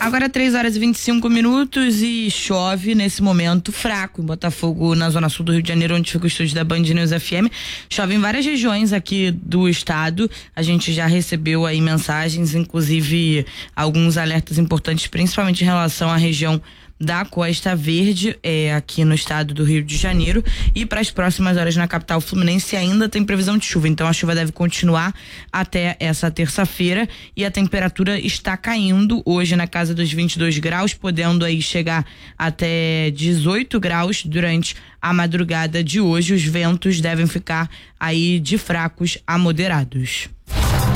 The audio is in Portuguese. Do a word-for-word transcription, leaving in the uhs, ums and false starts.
Agora três horas e vinte e cinco minutos e chove nesse momento fraco em Botafogo, na zona sul do Rio de Janeiro, onde fica o estúdio da Band News F M. Chove em várias regiões aqui do estado. A gente já recebeu aí mensagens, inclusive alguns alertas importantes, principalmente em relação à região da Costa Verde, é, aqui no estado do Rio de Janeiro, e para as próximas horas na capital fluminense ainda tem previsão de chuva, então a chuva deve continuar até essa terça-feira e a temperatura está caindo hoje na casa dos vinte e dois graus, podendo aí chegar até dezoito graus durante a madrugada de hoje. Os ventos devem ficar aí de fracos a moderados.